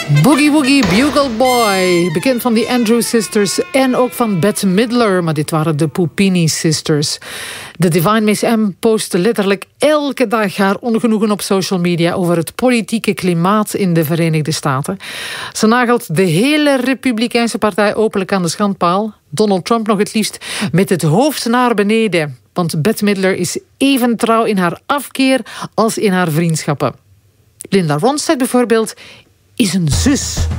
Boogie Woogie Bugle Boy, bekend van de Andrews Sisters en ook van Bette Midler, maar dit waren de Puppini Sisters. De Divine Miss M postte letterlijk elke dag haar ongenoegen op social media over het politieke klimaat in de Verenigde Staten. Ze nagelt de hele Republikeinse partij openlijk aan de schandpaal. Donald Trump nog het liefst met het hoofd naar beneden. Want Bette Midler is even trouw in haar afkeer als in haar vriendschappen. Linda Ronstadt bijvoorbeeld is een zus.